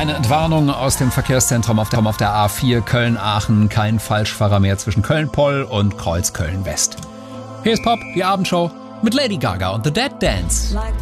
Eine Entwarnung aus dem Verkehrszentrum auf der A4 Köln-Aachen. Kein Falschfahrer mehr zwischen Köln-Poll und Kreuzköln-West. Hier ist Pop, die Abendshow mit Lady Gaga und The Dead Dance.